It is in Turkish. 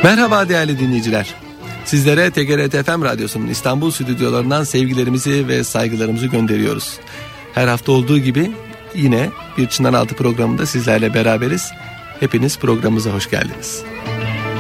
Merhaba değerli dinleyiciler. Sizlere TGRT FM Radyosu'nun İstanbul stüdyolarından sevgilerimizi ve saygılarımızı gönderiyoruz. Her hafta olduğu gibi yine bir Çınaraltı programında sizlerle beraberiz. Hepiniz programımıza hoş geldiniz.